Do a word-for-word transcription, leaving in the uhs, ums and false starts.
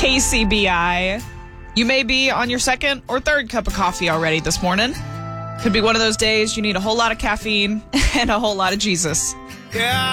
K C B I. You may be on your second or third cup of coffee already this morning. Could be one of those days you need a whole lot of caffeine and a whole lot of Jesus. Yeah.